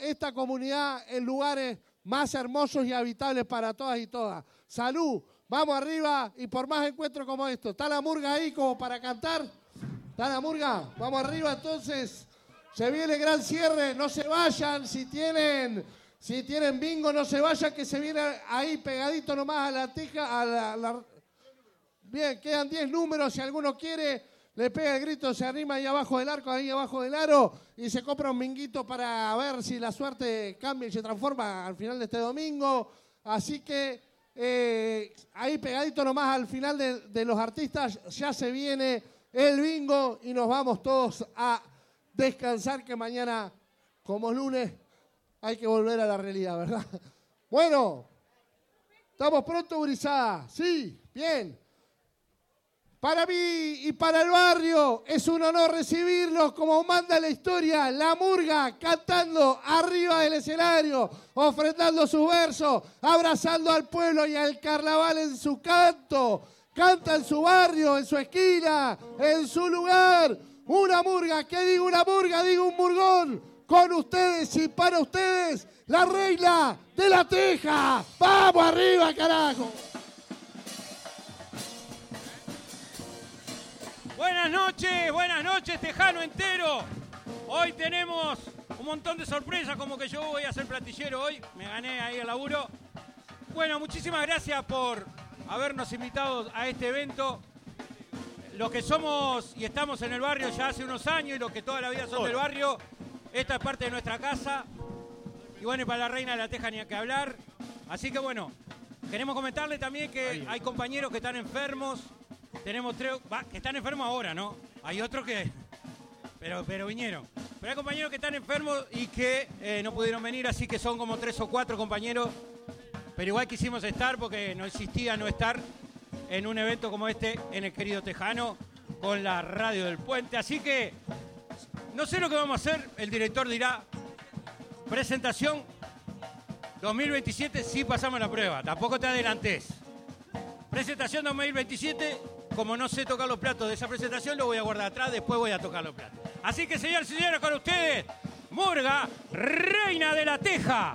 esta comunidad en lugares más hermosos y habitables para todas y todas. Salud, vamos arriba y por más encuentros como esto. ¿Está la murga ahí como para cantar? ¿Está la murga? Vamos arriba entonces. Se viene el gran cierre, no se vayan. Si tienen bingo, no se vayan, que se viene ahí pegadito nomás a la teja. Bien, quedan 10 números. Si alguno quiere, le pega el grito, se arrima ahí abajo del arco, ahí abajo del aro, y se compra un minguito para ver si la suerte cambia y se transforma al final de este domingo. Así que ahí pegadito nomás al final de los artistas, ya se viene el bingo y nos vamos todos a descansar, que mañana, como es lunes, hay que volver a la realidad, ¿verdad? Bueno, ¿estamos pronto, gurizada? Sí, bien. Para mí y para el barrio es un honor recibirlos como manda la historia, la murga cantando arriba del escenario, ofrendando sus versos, abrazando al pueblo y al carnaval en su canto. Canta en su barrio, en su esquina, en su lugar. Una murga, ¿qué digo una murga? Digo un murgón. Con ustedes y para ustedes, la reina de la teja. ¡Vamos arriba, carajo! Buenas noches, tejano entero. Hoy tenemos un montón de sorpresas, como que yo voy a ser platillero hoy. Me gané ahí el laburo. Bueno, muchísimas gracias por habernos invitado a este evento. Los que somos y estamos en el barrio ya hace unos años y los que toda la vida son del barrio, esta es parte de nuestra casa. Y bueno, y para la reina de la teja ni hay que hablar. Así que bueno, queremos comentarle también que hay compañeros que están enfermos. Tenemos 3, que están enfermos ahora, ¿no? Hay otros que... Pero vinieron. Pero hay compañeros que están enfermos y que no pudieron venir, así que son como 3 o 4 compañeros. Pero igual quisimos estar porque no existía no estar en un evento como este en el querido Tejano con la radio del Puente. Así que no sé lo que vamos a hacer. El director dirá presentación 2027 si pasamos la prueba. Tampoco te adelantes. Presentación 2027. Como no sé tocar los platos de esa presentación, lo voy a guardar atrás, después voy a tocar los platos. Así que, señores y señores, con ustedes, Murga, reina de la teja.